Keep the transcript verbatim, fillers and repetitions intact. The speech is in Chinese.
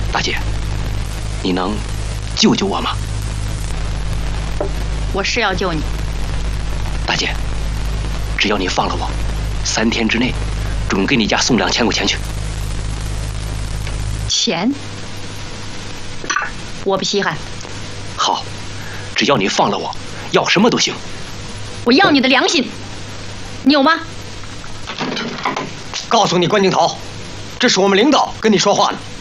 大姐，你能救救我吗？ 我是要救你。 大姐，只要你放了我，三天之内准给你家送两千块钱去。 钱？我不稀罕。 好，只要你放了我，要什么都行。 我要你的良心，你有吗？ 告诉你关镜头，这是我们领导跟你说话呢。